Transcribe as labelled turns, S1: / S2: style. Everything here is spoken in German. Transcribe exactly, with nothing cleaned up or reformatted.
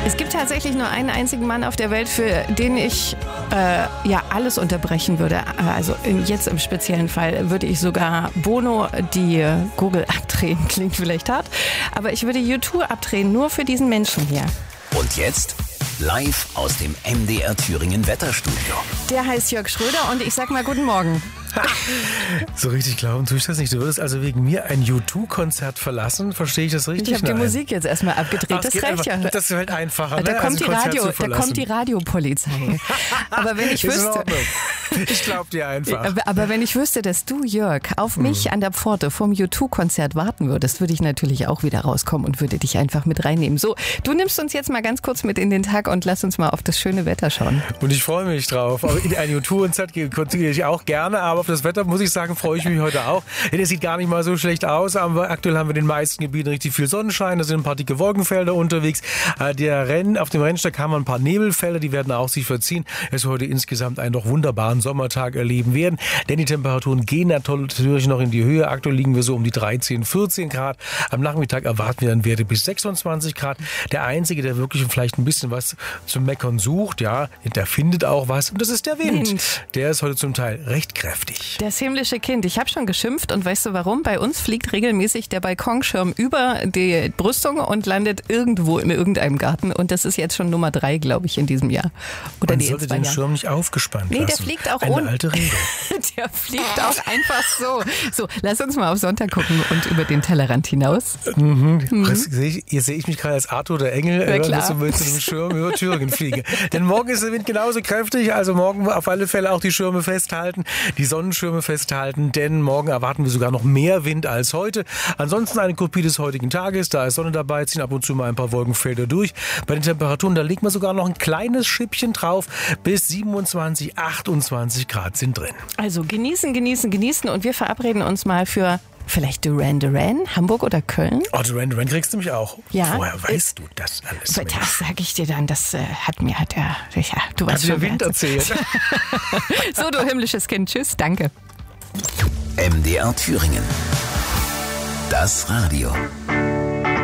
S1: Es gibt tatsächlich nur einen einzigen Mann auf der Welt, für den ich äh, ja alles unterbrechen würde. Also jetzt im speziellen Fall würde ich sogar Bono die Gurgel abdrehen. Klingt vielleicht hart, aber ich würde U zwei abdrehen, nur für diesen Menschen hier.
S2: Und jetzt live aus dem M D R Thüringen Wetterstudio.
S1: Der heißt Jörg Schröder und ich sag mal guten Morgen.
S3: So richtig glauben tue ich das nicht. Du würdest also wegen mir ein U zwei Konzert verlassen? Verstehe ich das richtig?
S1: Ich habe die Musik jetzt erstmal abgedreht.
S3: Ach,
S1: das
S3: reicht
S1: einfach,
S3: ja. Das ist halt einfacher.
S1: Da,
S3: ne?
S1: kommt,
S3: also
S1: die Radio, da kommt die Radiopolizei. Aber wenn ich
S3: ist
S1: wüsste...
S3: Ich glaube dir einfach.
S1: Aber wenn ich wüsste, dass du, Jörg, auf mich mhm. an der Pforte vom U zwei Konzert warten würdest, würde ich natürlich auch wieder rauskommen und würde dich einfach mit reinnehmen. So, du nimmst uns jetzt mal ganz kurz mit in den Tag und lass uns mal auf das schöne Wetter schauen.
S3: Und ich freue mich drauf. In ein U zwei Konzert gehe ich auch gerne, aber auf das Wetter, muss ich sagen, freue ich mich heute auch. Denn es sieht gar nicht mal so schlecht aus. Aber aktuell haben wir in den meisten Gebieten richtig viel Sonnenschein. Da sind ein paar dicke Wolkenfelder unterwegs. Der Renn, auf dem Rennsteig haben wir ein paar Nebelfelder, die werden auch sich verziehen. Es soll heute insgesamt einen doch wunderbaren Sommertag erleben werden. Denn die Temperaturen gehen natürlich noch in die Höhe. Aktuell liegen wir so um die dreizehn, vierzehn Grad. Am Nachmittag erwarten wir dann Werte bis sechsundzwanzig Grad. Der Einzige, der wirklich vielleicht ein bisschen was zum Meckern sucht, ja, der findet auch was. Und das ist der Wind. Wind. Der ist heute zum Teil recht kräftig.
S1: Das himmlische Kind. Ich habe schon geschimpft und weißt du warum? Bei uns fliegt regelmäßig der Balkonschirm über die Brüstung und landet irgendwo in irgendeinem Garten. Und das ist jetzt schon Nummer drei, glaube ich, in diesem Jahr. Oder
S3: Man
S1: die
S3: sollte den Schirm nicht aufgespannt
S1: nee,
S3: lassen.
S1: der fliegt auch
S3: Eine
S1: ohne.
S3: alte Regel.
S1: Der fliegt auch einfach so. So, lass uns mal auf Sonntag gucken und über den Tellerrand hinaus.
S3: Mhm. Mhm. Seh ich, hier sehe ich mich gerade als Arthur der Engel, äh, dass ich mit einem Schirm über Thüringen fliege. Denn morgen ist der Wind genauso kräftig, also morgen auf alle Fälle auch die Schirme festhalten, die Sonnenschirme festhalten, denn morgen erwarten wir sogar noch mehr Wind als heute. Ansonsten eine Kopie des heutigen Tages, da ist Sonne dabei, ziehen ab und zu mal ein paar Wolkenfelder durch. Bei den Temperaturen, da legt man sogar noch ein kleines Schippchen drauf, bis siebenundzwanzig, achtundzwanzig Grad sind drin.
S1: Also genießen, genießen, genießen und wir verabreden uns mal für vielleicht Duran Duran, Hamburg oder Köln?
S3: Oh, Duran Duran kriegst du mich auch.
S1: Ja.
S3: Woher weißt du das alles?
S1: Das sage ich dir dann, das äh, hat mir, hat er, ja, du weißt
S3: schon. Hat dir Wind erzählt.
S1: So, du himmlisches Kind, tschüss, danke.
S2: M D R Thüringen. Das Radio.